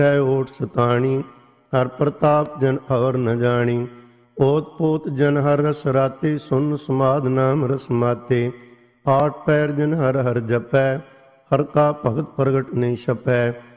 है ओट सताणी, हर प्रताप जन अवर न जानी। ओत पोत जन हर रस राते, सुन समाध नाम रस माते। आठ पैर जन हर हर जपै, हर का भगत प्रगट नहीं छपै।